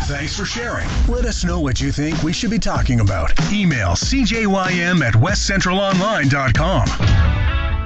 Thanks for sharing. Let us know what you think we should be talking about. Email cjym@westcentralonline.com.